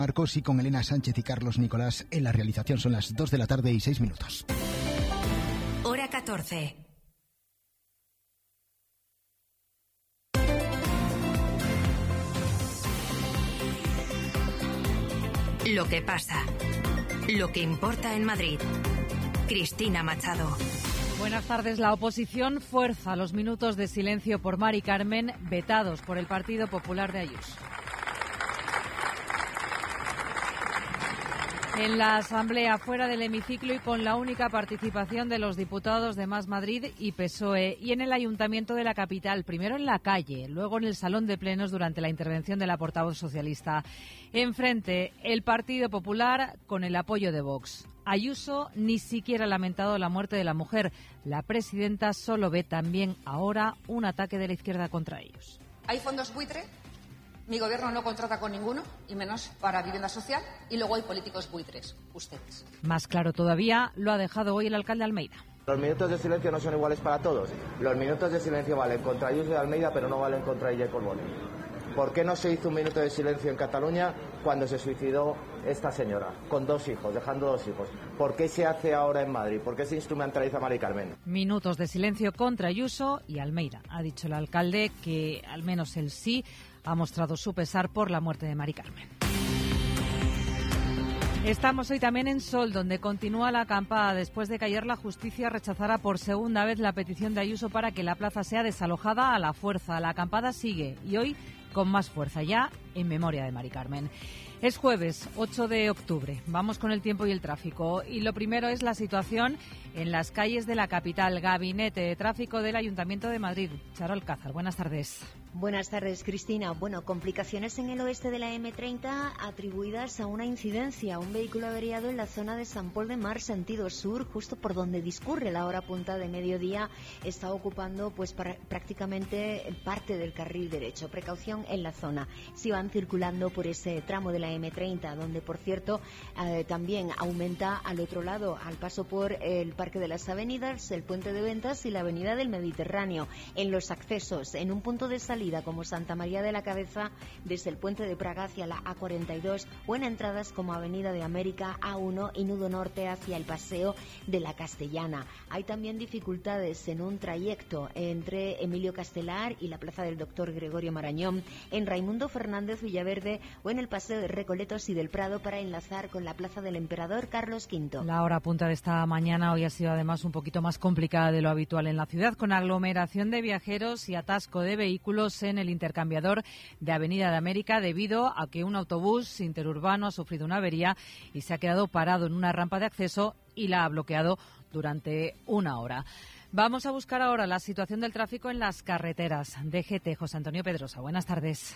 Marcos y con Elena Sánchez y Carlos Nicolás en la realización. Son las 2 de la tarde y 6 minutos. Hora 14. Lo que pasa. Lo que importa en Madrid. Cristina Machado. Buenas tardes. La oposición fuerza los minutos de silencio por Mari Carmen, vetados por el Partido Popular de Ayuso. En la Asamblea, fuera del hemiciclo y con la única participación de los diputados de Más Madrid y PSOE, y en el Ayuntamiento de la capital, primero en la calle, luego en el Salón de Plenos durante la intervención de la portavoz socialista. Enfrente, el Partido Popular con el apoyo de Vox. Ayuso ni siquiera ha lamentado la muerte de la mujer. La presidenta solo ve también ahora un ataque de la izquierda contra ellos. ¿Hay fondos buitre? Mi gobierno no contrata con ninguno, y menos para vivienda social, y luego hay políticos buitres, ustedes. Más claro todavía lo ha dejado hoy el alcalde Almeida. Los minutos de silencio no son iguales para todos. Los minutos de silencio valen contra Ayuso y Almeida, pero no valen contra ella y Colboni. ¿Por qué no se hizo un minuto de silencio en Cataluña cuando se suicidó esta señora, con 2 hijos, dejando 2 hijos? ¿Por qué se hace ahora en Madrid? ¿Por qué se instrumentaliza a Mari Carmen? Minutos de silencio contra Ayuso y Almeida. Ha dicho el alcalde que, al menos él sí, ha mostrado su pesar por la muerte de Mari Carmen. Estamos hoy también en Sol, donde continúa la acampada después de que ayer la justicia rechazara por segunda vez la petición de Ayuso para que la plaza sea desalojada a la fuerza. La acampada sigue y hoy con más fuerza, ya en memoria de Mari Carmen. Es jueves 8 de octubre. Vamos con el tiempo y el tráfico. Y lo primero es la situación en las calles de la capital. Gabinete de Tráfico del Ayuntamiento de Madrid. Charo Alcázar, buenas tardes. Buenas tardes, Cristina. Bueno, complicaciones en el oeste de la M30 atribuidas a una incidencia. Un vehículo averiado en la zona de Sant Pol de Mar, sentido sur, justo por donde discurre la hora punta de mediodía, está ocupando pues prácticamente parte del carril derecho. Precaución en la zona. Si van circulando por ese tramo de la M30, donde por cierto también aumenta al otro lado, al paso por el Parque de las Avenidas, el Puente de Ventas y la Avenida del Mediterráneo. En los accesos, en un punto de salida como Santa María de la Cabeza, desde el Puente de Praga hacia la A42, o en entradas como Avenida de América, A1 y Nudo Norte hacia el Paseo de la Castellana. Hay también dificultades en un trayecto entre Emilio Castelar y la Plaza del Doctor Gregorio Marañón, en Raimundo Fernández Villaverde o en el Paseo de Recoletos y del Prado para enlazar con la Plaza del Emperador Carlos V. La hora punta de esta mañana hoy ha sido además un poquito más complicada de lo habitual en la ciudad, con aglomeración de viajeros y atasco de vehículos en el intercambiador de Avenida de América debido a que un autobús interurbano ha sufrido una avería y se ha quedado parado en una rampa de acceso y la ha bloqueado durante 1 hora. Vamos a buscar ahora la situación del tráfico en las carreteras. DGT, José Antonio Pedrosa, buenas tardes.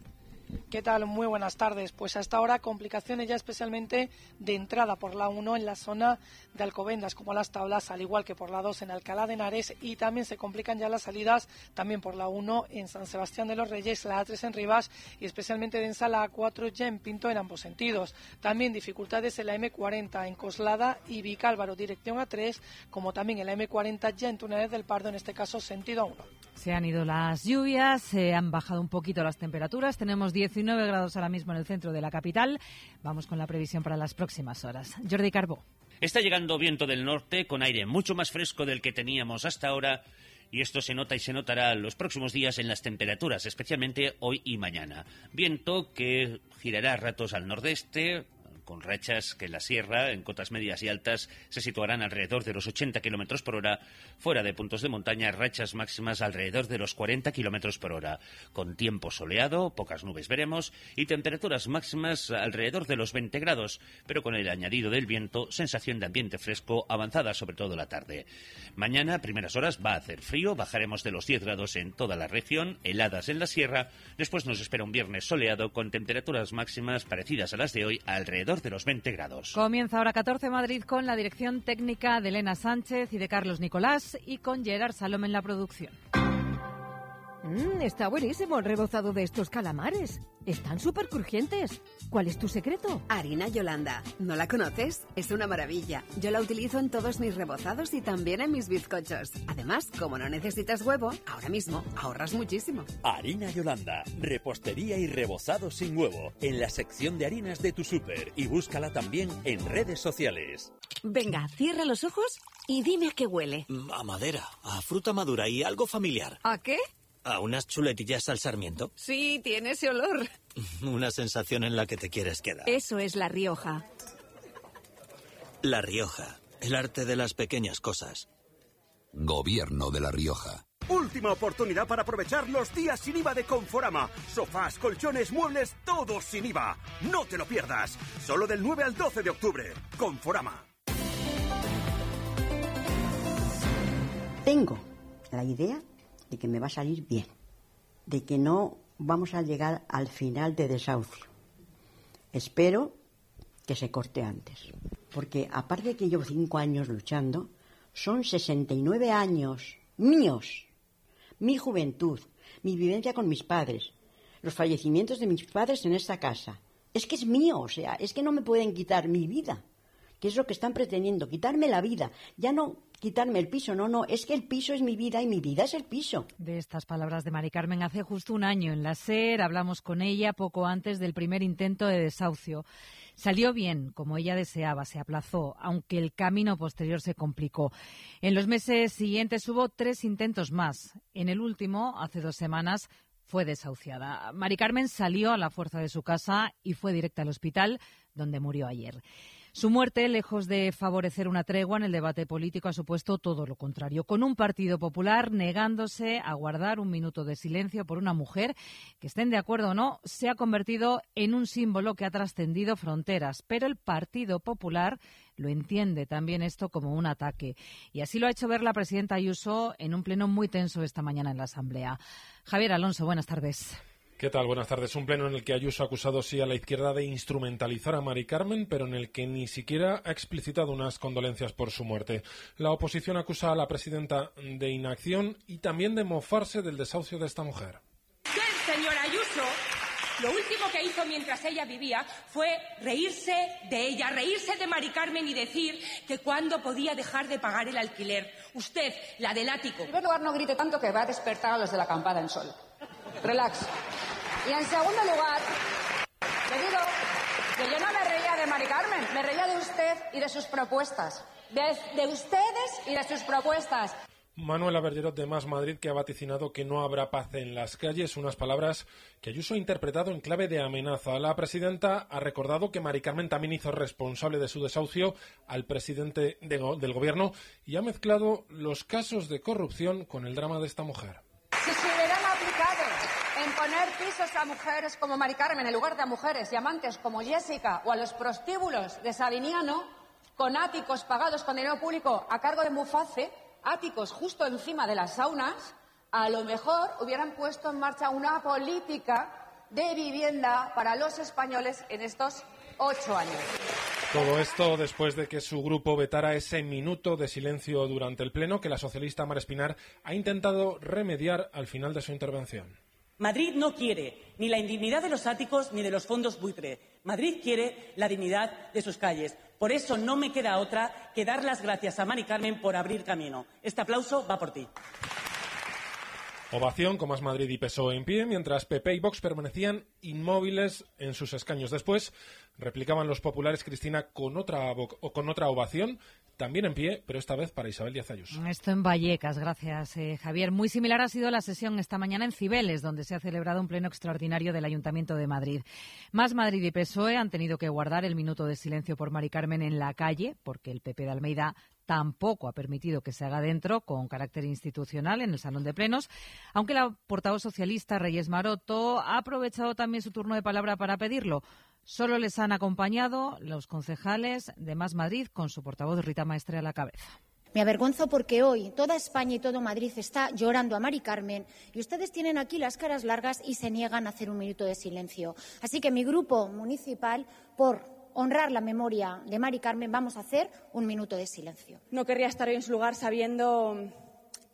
¿Qué tal? Muy buenas tardes. Pues hasta ahora complicaciones ya especialmente de entrada por la 1 en la zona de Alcobendas, como Las Tablas, al igual que por la 2 en Alcalá de Henares, y también se complican ya las salidas también por la 1 en San Sebastián de los Reyes, la A3 en Rivas y especialmente densa la A4 ya en Pinto en ambos sentidos. También dificultades en la M40 en Coslada y Vicálvaro dirección A3, como también en la M40 ya en Túneles del Pardo, en este caso sentido 1. Se han ido las lluvias, se han bajado un poquito las temperaturas, tenemos 19 grados ahora mismo en el centro de la capital. Vamos con la previsión para las próximas horas. Jordi Carbó. Está llegando viento del norte con aire mucho más fresco del que teníamos hasta ahora y esto se nota y se notará los próximos días en las temperaturas, especialmente hoy y mañana. Viento que girará a ratos al nordeste, con rachas que en la sierra, en cotas medias y altas, se situarán alrededor de los 80 km por hora. Fuera de puntos de montaña, rachas máximas alrededor de los 40 km por hora. Con tiempo soleado, pocas nubes veremos, y temperaturas máximas alrededor de los 20 grados, pero con el añadido del viento, sensación de ambiente fresco avanzada sobre todo la tarde. Mañana, primeras horas, va a hacer frío, bajaremos de los 10 grados en toda la región, heladas en la sierra. Después nos espera un viernes soleado con temperaturas máximas parecidas a las de hoy, alrededor de los 20 grados. Comienza ahora 14 Madrid con la dirección técnica de Elena Sánchez y de Carlos Nicolás y con Gerard Salom en la producción. Está buenísimo el rebozado de estos calamares. Están súper crujientes. ¿Cuál es tu secreto? Harina Yolanda. ¿No la conoces? Es una maravilla. Yo la utilizo en todos mis rebozados y también en mis bizcochos. Además, como no necesitas huevo, ahora mismo ahorras muchísimo. Harina Yolanda. Repostería y rebozado sin huevo. En la sección de harinas de tu súper. Y búscala también en redes sociales. Venga, cierra los ojos y dime a qué huele. A madera, a fruta madura y algo familiar. ¿A qué? ¿A unas chuletillas al sarmiento? Sí, tiene ese olor. Una sensación en la que te quieres quedar. Eso es La Rioja. La Rioja, el arte de las pequeñas cosas. Gobierno de La Rioja. Última oportunidad para aprovechar los días sin IVA de Conforama. Sofás, colchones, muebles, todos sin IVA. No te lo pierdas. Solo del 9 al 12 de octubre. Conforama. Tengo la idea de que me va a salir bien, de que no vamos a llegar al final de desahucio. Espero que se corte antes, porque aparte de que llevo 5 años luchando, son 69 años míos, mi juventud, mi vivencia con mis padres, los fallecimientos de mis padres en esta casa. Es que es mío, o sea, es que no me pueden quitar mi vida, que es lo que están pretendiendo, quitarme la vida, ya no quitarme el piso, no, es que el piso es mi vida y mi vida es el piso. De estas palabras de Mari Carmen hace justo un año en la SER, hablamos con ella poco antes del primer intento de desahucio. Salió bien, como ella deseaba, se aplazó, aunque el camino posterior se complicó. En los meses siguientes hubo 3 intentos más. En el último, hace 2 semanas, fue desahuciada. Mari Carmen salió a la fuerza de su casa y fue directa al hospital, donde murió ayer. Su muerte, lejos de favorecer una tregua en el debate político, ha supuesto todo lo contrario, con un Partido Popular negándose a guardar un minuto de silencio por una mujer que, estén de acuerdo o no, se ha convertido en un símbolo que ha trascendido fronteras. Pero el Partido Popular lo entiende también esto como un ataque. Y así lo ha hecho ver la presidenta Ayuso en un pleno muy tenso esta mañana en la Asamblea. Javier Alonso, buenas tardes. ¿Qué tal? Buenas tardes. Un pleno en el que Ayuso ha acusado sí a la izquierda de instrumentalizar a Mari Carmen, pero en el que ni siquiera ha explicitado unas condolencias por su muerte. La oposición acusa a la presidenta de inacción y también de mofarse del desahucio de esta mujer. Usted, señora Ayuso, lo último que hizo mientras ella vivía fue reírse de ella, reírse de Mari Carmen y decir que cuándo podía dejar de pagar el alquiler. Usted, la del ático. En primer lugar, no grite tanto que va a despertar a los de la acampada en Sol. Relax. Y en segundo lugar, le digo que yo no me reía de Mari Carmen, me reía de usted y de sus propuestas. De ustedes y de sus propuestas. Manuela Bergerot de Más Madrid, que ha vaticinado que no habrá paz en las calles, unas palabras que Ayuso ha interpretado en clave de amenaza. La presidenta ha recordado que Mari Carmen también hizo responsable de su desahucio al presidente del gobierno y ha mezclado los casos de corrupción con el drama de esta mujer. Si se hubieran aplicado en poner pisos a mujeres como Mari Carmen en lugar de a mujeres y amantes como Jessica o a los prostíbulos de Savignano, con áticos pagados con dinero público a cargo de Muface, áticos justo encima de las saunas, a lo mejor hubieran puesto en marcha una política de vivienda para los españoles en estos 8 años. Todo esto después de que su grupo vetara ese minuto de silencio durante el pleno que la socialista Mar Espinar ha intentado remediar al final de su intervención. Madrid no quiere ni la indignidad de los áticos ni de los fondos buitre. Madrid quiere la dignidad de sus calles. Por eso no me queda otra que dar las gracias a Mari Carmen por abrir camino. Este aplauso va por ti. Ovación con Más Madrid y PSOE en pie, mientras PP y Vox permanecían inmóviles en sus escaños. Después replicaban los populares, Cristina, con otra ovación, también en pie, pero esta vez para Isabel Díaz Ayuso. Esto en Vallecas, gracias Javier. Muy similar ha sido la sesión esta mañana en Cibeles, donde se ha celebrado un pleno extraordinario del Ayuntamiento de Madrid. Más Madrid y PSOE han tenido que guardar el minuto de silencio por Mari Carmen en la calle, porque el PP de Almeida tampoco ha permitido que se haga dentro, con carácter institucional, en el Salón de Plenos, aunque la portavoz socialista Reyes Maroto ha aprovechado también su turno de palabra para pedirlo. Solo les han acompañado los concejales de Más Madrid, con su portavoz Rita Maestre a la cabeza. Me avergonzo porque hoy toda España y todo Madrid está llorando a Mari Carmen y ustedes tienen aquí las caras largas y se niegan a hacer un minuto de silencio. Así que mi grupo municipal, por honrar la memoria de Mari Carmen, vamos a hacer un minuto de silencio. No querría estar hoy en su lugar sabiendo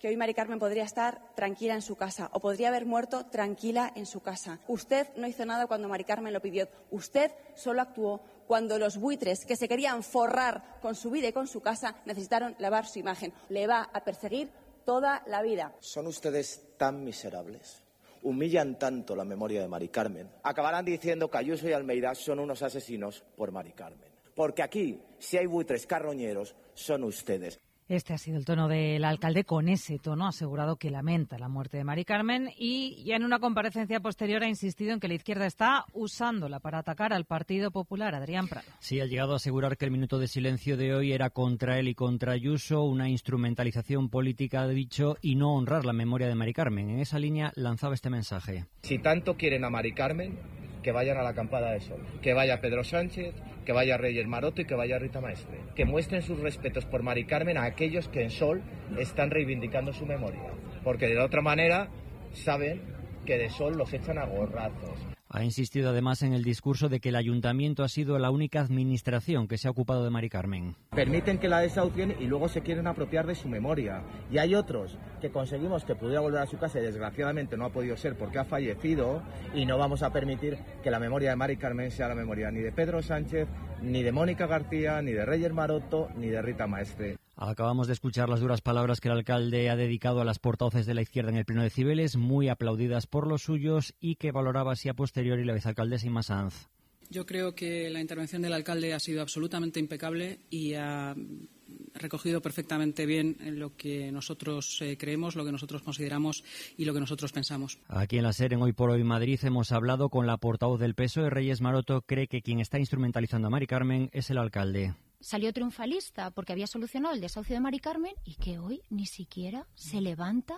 que hoy Mari Carmen podría estar tranquila en su casa o podría haber muerto tranquila en su casa. Usted no hizo nada cuando Mari Carmen lo pidió. Usted solo actuó cuando los buitres que se querían forrar con su vida y con su casa necesitaron lavar su imagen. Le va a perseguir toda la vida. Son ustedes tan miserables, humillan tanto la memoria de Mari Carmen, acabarán diciendo que Ayuso y Almeida son unos asesinos por Mari Carmen. Porque aquí, si hay buitres carroñeros, son ustedes. Este ha sido el tono del alcalde. Con ese tono ha asegurado que lamenta la muerte de Mari Carmen y ya en una comparecencia posterior ha insistido en que la izquierda está usándola para atacar al Partido Popular. Adrián Prado. Sí, ha llegado a asegurar que el minuto de silencio de hoy era contra él y contra Ayuso, una instrumentalización política, ha dicho, y no honrar la memoria de Mari Carmen. En esa línea lanzaba este mensaje. Si tanto quieren a Mari Carmen, que vayan a la acampada de Sol, que vaya Pedro Sánchez, que vaya Reyes Maroto y que vaya Rita Maestre. Que muestren sus respetos por Mari Carmen a aquellos que en Sol están reivindicando su memoria. Porque de la otra manera saben que de Sol los echan a gorrazos. Ha insistido además en el discurso de que el ayuntamiento ha sido la única administración que se ha ocupado de Mari Carmen. Permiten que la desahucien y luego se quieren apropiar de su memoria. Y hay otros que conseguimos que pudiera volver a su casa y desgraciadamente no ha podido ser porque ha fallecido, y no vamos a permitir que la memoria de Mari Carmen sea la memoria ni de Pedro Sánchez, ni de Mónica García, ni de Reyes Maroto, ni de Rita Maestre. Acabamos de escuchar las duras palabras que el alcalde ha dedicado a las portavoces de la izquierda en el Pleno de Cibeles, muy aplaudidas por los suyos, y que valoraba así a posteriori la vicealcaldesa Inma Sanz. Yo creo que la intervención del alcalde ha sido absolutamente impecable y ha recogido perfectamente bien lo que nosotros creemos, lo que nosotros consideramos y lo que nosotros pensamos. Aquí en la SER, en Hoy por Hoy Madrid, hemos hablado con la portavoz del PSOE, Reyes Maroto. Cree que quien está instrumentalizando a Mari Carmen es el alcalde. Salió triunfalista porque había solucionado el desahucio de Mari Carmen y que hoy ni siquiera se levanta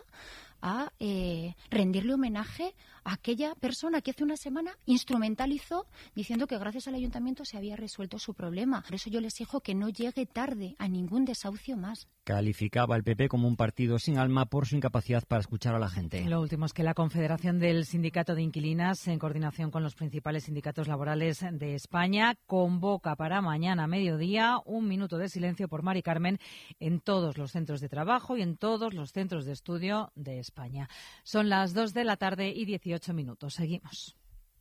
a rendirle homenaje a aquella persona que hace una semana instrumentalizó diciendo que gracias al ayuntamiento se había resuelto su problema. Por eso yo les exijo que no llegue tarde a ningún desahucio más. Calificaba al PP como un partido sin alma por su incapacidad para escuchar a la gente. Lo último es que la Confederación del Sindicato de Inquilinas, en coordinación con los principales sindicatos laborales de España, convoca para mañana a mediodía un minuto de silencio por Mari Carmen en todos los centros de trabajo y en todos los centros de estudio de España. Son las 2 de la tarde y 18 minutos. Seguimos.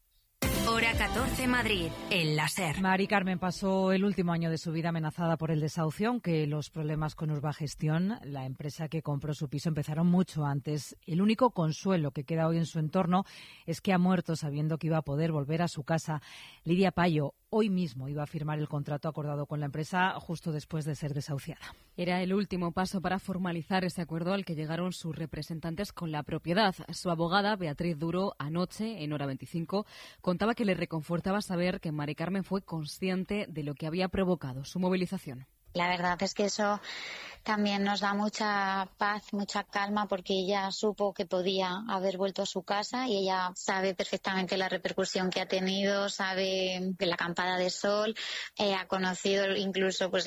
Hora 14 Madrid, en la SER. Mari Carmen pasó el último año de su vida amenazada por el desahucio, aunque los problemas con Urbagestión, la empresa que compró su piso, empezaron mucho antes. El único consuelo que queda hoy en su entorno es que ha muerto sabiendo que iba a poder volver a su casa. Lidia Payo hoy mismo iba a firmar el contrato acordado con la empresa justo después de ser desahuciada. Era el último paso para formalizar ese acuerdo al que llegaron sus representantes con la propiedad. Su abogada, Beatriz Duro, anoche, en Hora 25, contaba que le reconfortaba saber que Mari Carmen fue consciente de lo que había provocado su movilización. La verdad es que eso también nos da mucha paz, mucha calma, porque ella supo que podía haber vuelto a su casa y ella sabe perfectamente la repercusión que ha tenido, sabe que la acampada de Sol, ha conocido incluso pues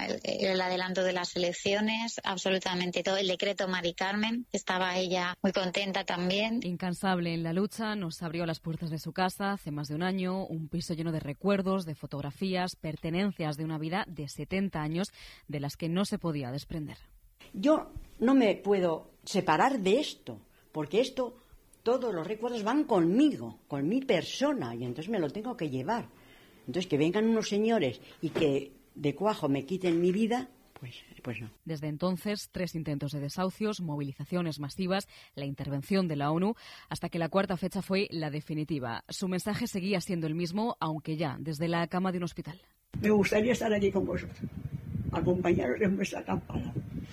el adelanto de las elecciones, absolutamente todo, el decreto Mari Carmen, estaba ella muy contenta también. Incansable en la lucha, nos abrió las puertas de su casa hace más de un año, un piso lleno de recuerdos, de fotografías, pertenencias de una vida de 70 años de las que no se podía desprender. Yo no me puedo separar de esto, porque esto, todos los recuerdos van conmigo, con mi persona, y entonces me lo tengo que llevar. Entonces que vengan unos señores y que de cuajo me quiten mi vida, pues no. Desde entonces, 3 intentos de desahucios, movilizaciones masivas, la intervención de la ONU, hasta que la cuarta fecha fue la definitiva. Su mensaje seguía siendo el mismo, aunque ya desde la cama de un hospital. Me gustaría estar aquí con vosotros, acompañaros en vuestra acampada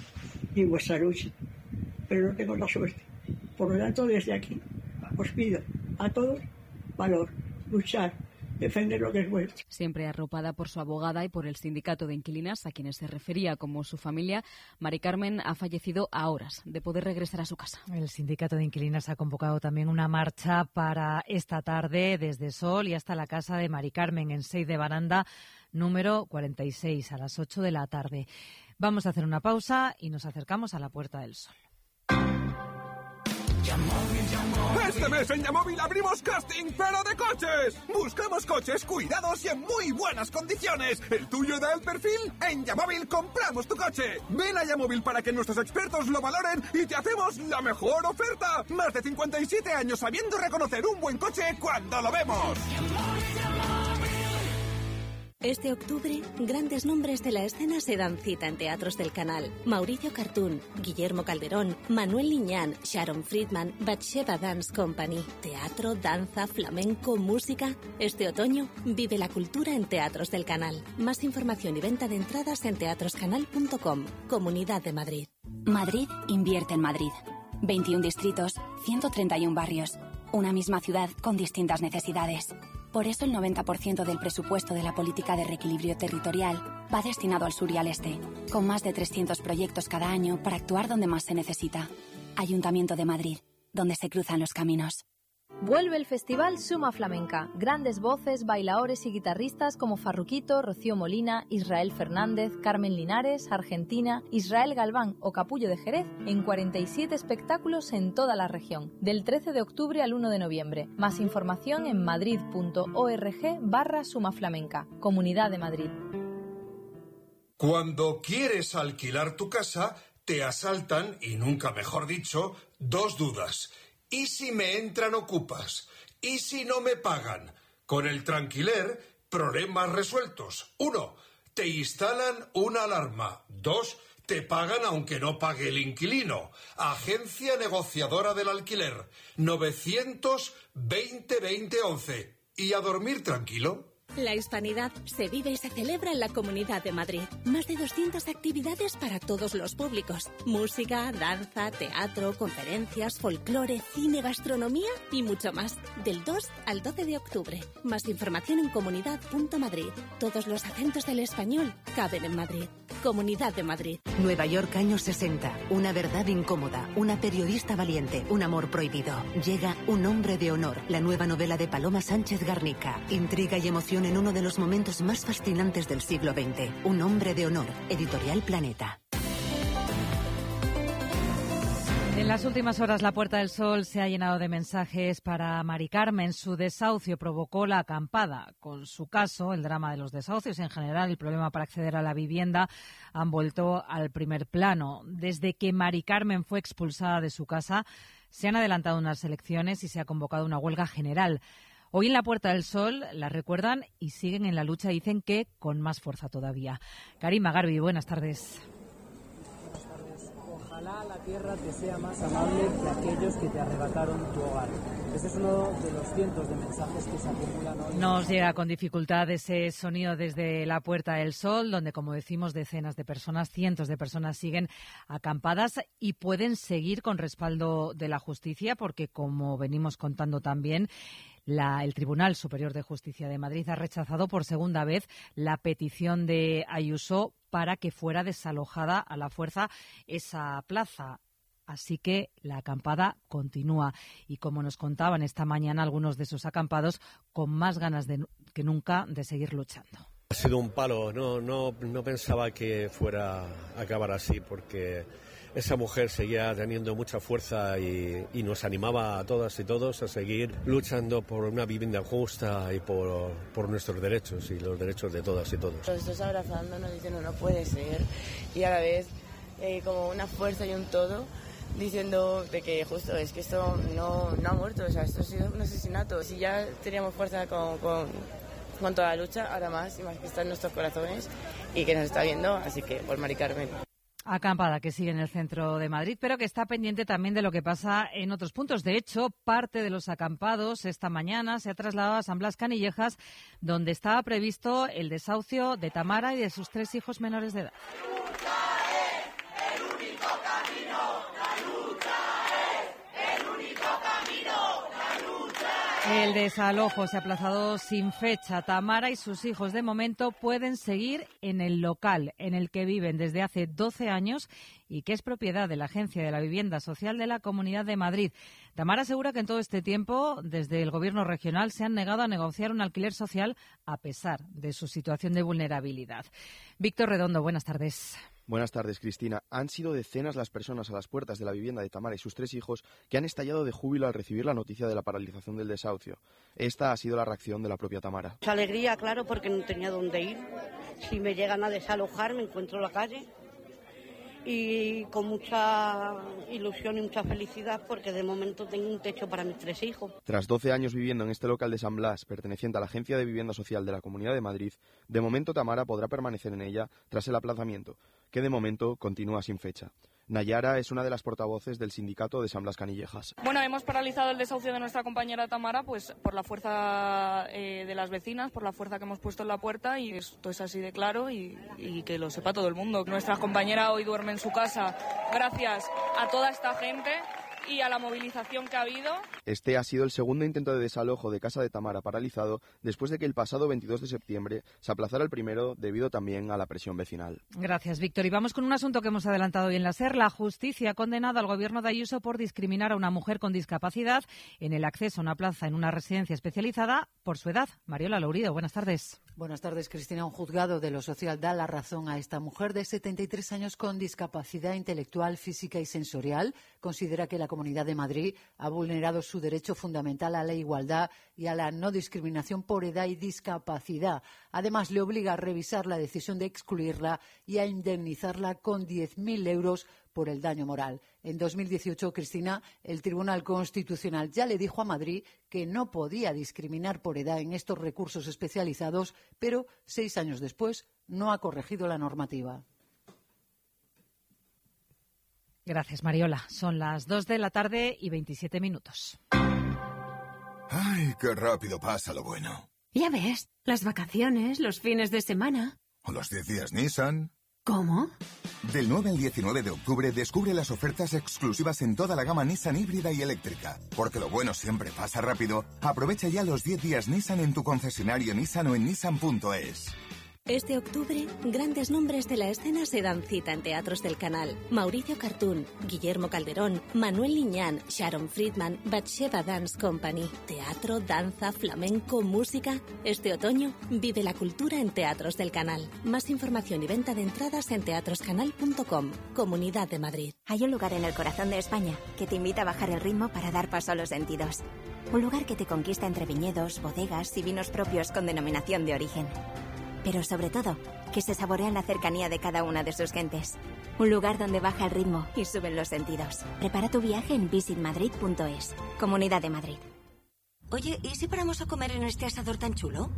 y en vuestra lucha, pero no tengo la suerte. Por lo tanto, desde aquí os pido a todos valor, luchar, defender lo que es vuestro. Siempre arropada por su abogada y por el sindicato de inquilinas, a quienes se refería como su familia, Mari Carmen ha fallecido a horas de poder regresar a su casa. El sindicato de inquilinas ha convocado también una marcha para esta tarde desde Sol y hasta la casa de Mari Carmen en Seix de Baranda, número 46, a las 8 de la tarde. Vamos a hacer una pausa y nos acercamos a la Puerta del Sol. Este mes en Yamóvil abrimos casting, pero de coches. Buscamos coches cuidados y en muy buenas condiciones. ¿El tuyo da el perfil? En Yamóvil compramos tu coche. Ven a Yamóvil para que nuestros expertos lo valoren y te hacemos la mejor oferta. Más de 57 años sabiendo reconocer un buen coche cuando lo vemos. Este octubre, grandes nombres de la escena se dan cita en teatros del canal. Mauricio Cartún, Guillermo Calderón, Manuel Liñán, Sharon Friedman, Batsheva Dance Company. Teatro, danza, flamenco, música. Este otoño, vive la cultura en Teatros del Canal. Más información y venta de entradas en teatroscanal.com. Comunidad de Madrid. Madrid invierte en Madrid. 21 distritos, 131 barrios. Una misma ciudad con distintas necesidades. Por eso el 90% del presupuesto de la política de reequilibrio territorial va destinado al sur y al este, con más de 300 proyectos cada año para actuar donde más se necesita. Ayuntamiento de Madrid, donde se cruzan los caminos. Vuelve el Festival Suma Flamenca. Grandes voces, bailaores y guitarristas como Farruquito, Rocío Molina, Israel Fernández, Carmen Linares, Argentina, Israel Galván o Capullo de Jerez en 47 espectáculos en toda la región, del 13 de octubre al 1 de noviembre. Más información en madrid.org/sumaflamenca. Comunidad de Madrid. Cuando quieres alquilar tu casa, te asaltan, y nunca mejor dicho, dos dudas. ¿Y si me entran ocupas? ¿Y si no me pagan? Con el Tranquiler, problemas resueltos. 1. Te instalan una alarma. 2. Te pagan aunque no pague el inquilino. Agencia negociadora del alquiler. 920-2011. ¿Y a dormir tranquilo? La hispanidad se vive y se celebra en la Comunidad de Madrid. Más de 200 actividades para todos los públicos. Música, danza, teatro, conferencias, folclore, cine, gastronomía y mucho más. Del 2 al 12 de octubre. Más información en comunidad.madrid. Todos los acentos del español caben en Madrid. Comunidad de Madrid. Nueva York, años 60. Una verdad incómoda. Una periodista valiente. Un amor prohibido. Llega Un hombre de honor. La nueva novela de Paloma Sánchez Garnica. Intriga y emoción en uno de los momentos más fascinantes del siglo XX. Un hombre de honor. Editorial Planeta. En las últimas horas, la Puerta del Sol se ha llenado de mensajes para Mari Carmen. Su desahucio provocó la acampada. Con su caso, el drama de los desahucios en general, el problema para acceder a la vivienda, han vuelto al primer plano. Desde que Mari Carmen fue expulsada de su casa, se han adelantado unas elecciones y se ha convocado una huelga general. Hoy en la Puerta del Sol la recuerdan y siguen en la lucha, dicen que con más fuerza todavía. Karima Garbi, buenas tardes. Ojalá la tierra te sea más amable que aquellos que te arrebataron tu hogar. Este es uno de los cientos de mensajes que se acumulan hoy. Nos llega con dificultad ese sonido desde la Puerta del Sol, donde, como decimos, decenas de personas, cientos de personas siguen acampadas y pueden seguir con respaldo de la justicia, porque, como venimos contando también, el Tribunal Superior de Justicia de Madrid ha rechazado por segunda vez la petición de Ayuso para que fuera desalojada a la fuerza esa plaza. Así que la acampada continúa. Y como nos contaban esta mañana algunos de esos acampados, con más ganas que nunca de seguir luchando. Ha sido un palo. No pensaba que fuera a acabar así, porque esa mujer seguía teniendo mucha fuerza y nos animaba a todas y todos a seguir luchando por una vivienda justa y por nuestros derechos y los derechos de todas y todos. Los dos abrazándonos diciendo no puede ser, y a la vez como una fuerza y un todo, diciendo de que justo es que esto no ha muerto, o sea, esto ha sido un asesinato. Si ya teníamos fuerza con toda la lucha, ahora más y más que está en nuestros corazones y que nos está viendo, así que por Mari Carmen. Acampada que sigue en el centro de Madrid, pero que está pendiente también de lo que pasa en otros puntos. De hecho, parte de los acampados esta mañana se ha trasladado a San Blas Canillejas, donde estaba previsto el desahucio de Tamara y de sus 3 hijos menores de edad. El desalojo se ha aplazado sin fecha. Tamara y sus hijos de momento pueden seguir en el local en el que viven desde hace 12 años y que es propiedad de la Agencia de la Vivienda Social de la Comunidad de Madrid. Tamara asegura que en todo este tiempo, desde el Gobierno regional, se han negado a negociar un alquiler social a pesar de su situación de vulnerabilidad. Víctor Redondo, buenas tardes. Buenas tardes, Cristina. Han sido decenas las personas a las puertas de la vivienda de Tamara y sus 3 hijos que han estallado de júbilo al recibir la noticia de la paralización del desahucio. Esta ha sido la reacción de la propia Tamara. Mucha alegría, claro, porque no tenía dónde ir. Si me llegan a desalojar, me encuentro en la calle. Y con mucha ilusión y mucha felicidad, porque de momento tengo un techo para mis 3 hijos. Tras 12 años viviendo en este local de San Blas, perteneciente a la Agencia de Vivienda Social de la Comunidad de Madrid, de momento Tamara podrá permanecer en ella tras el aplazamiento, que de momento continúa sin fecha. Nayara es una de las portavoces del sindicato de San Blas Canillejas. Bueno, hemos paralizado el desahucio de nuestra compañera Tamara pues por la fuerza de las vecinas, por la fuerza que hemos puesto en la puerta, y esto es así de claro y que lo sepa todo el mundo. Nuestra compañera hoy duerme en su casa gracias a toda esta gente y a la movilización que ha habido. Este ha sido el segundo intento de desalojo de casa de Tamara paralizado después de que el pasado 22 de septiembre se aplazara el primero debido también a la presión vecinal. Gracias, Víctor. Y vamos con un asunto que hemos adelantado hoy en la SER. La justicia ha condenado al gobierno de Ayuso por discriminar a una mujer con discapacidad en el acceso a una plaza en una residencia especializada por su edad. Mariola Lourido, buenas tardes. Buenas tardes, Cristina. Un juzgado de lo social da la razón a esta mujer de 73 años con discapacidad intelectual, física y sensorial. Considera que la Comunidad de Madrid ha vulnerado su derecho fundamental a la igualdad y a la no discriminación por edad y discapacidad. Además, le obliga a revisar la decisión de excluirla y a indemnizarla con 10.000 euros por el daño moral. En 2018, Cristina, el Tribunal Constitucional ya le dijo a Madrid que no podía discriminar por edad en estos recursos especializados, pero 6 años después no ha corregido la normativa. Gracias, Mariola. Son las 2 de la tarde y 27 minutos. Ay, qué rápido pasa lo bueno. Ya ves, las vacaciones, los fines de semana. O los 10 días Nissan. ¿Cómo? Del 9 al 19 de octubre descubre las ofertas exclusivas en toda la gama Nissan híbrida y eléctrica. Porque lo bueno siempre pasa rápido. Aprovecha ya los 10 días Nissan en tu concesionario Nissan o en nissan.es. Este octubre, grandes nombres de la escena se dan cita en teatros del canal. Mauricio Cartún, Guillermo Calderón, Manuel Liñán, Sharon Friedman, Batsheva Dance Company. Teatro, danza, flamenco, música. Este otoño, vive la cultura en teatros del canal. Más información y venta de entradas en teatroscanal.com. Comunidad de Madrid. Hay un lugar en el corazón de España que te invita a bajar el ritmo para dar paso a los sentidos. Un lugar que te conquista entre viñedos, bodegas y vinos propios con denominación de origen. Pero sobre todo, que se saborea en la cercanía de cada una de sus gentes. Un lugar donde baja el ritmo y suben los sentidos. Prepara tu viaje en visitmadrid.es. Comunidad de Madrid. Oye, ¿y si paramos a comer en este asador tan chulo?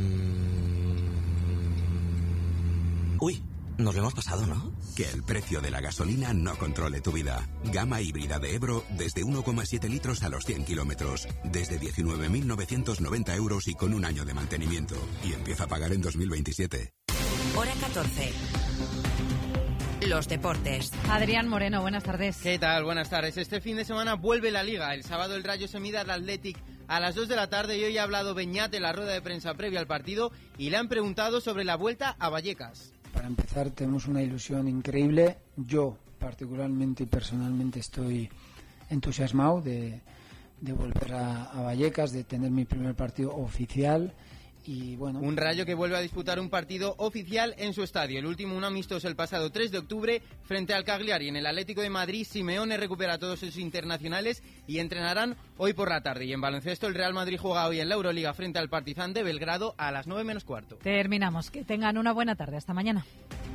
Uy, nos lo hemos pasado, ¿no? Que el precio de la gasolina no controle tu vida. Gama híbrida de Ebro desde 1,7 litros a los 100 kilómetros. Desde 19.990 euros y con un año de mantenimiento. Y empieza a pagar en 2027. Hora 14. Los deportes. Adrián Moreno, buenas tardes. ¿Qué tal? Buenas tardes. Este fin de semana vuelve la Liga. El sábado el Rayo se mide al Athletic a las 2 de la tarde y hoy ha hablado Beñat en la rueda de prensa previa al partido y le han preguntado sobre la vuelta a Vallecas. Para empezar, tenemos una ilusión increíble. Yo, particularmente y personalmente, estoy entusiasmado de volver a Vallecas, de tener mi primer partido oficial. Y bueno, un Rayo que vuelve a disputar un partido oficial en su estadio. El último, un amistoso el pasado 3 de octubre frente al Cagliari. En el Atlético de Madrid, Simeone recupera a todos sus internacionales y entrenarán hoy por la tarde. Y en baloncesto, el Real Madrid juega hoy en la Euroliga frente al Partizan de Belgrado a las 9 menos cuarto. Terminamos. Que tengan una buena tarde. Hasta mañana.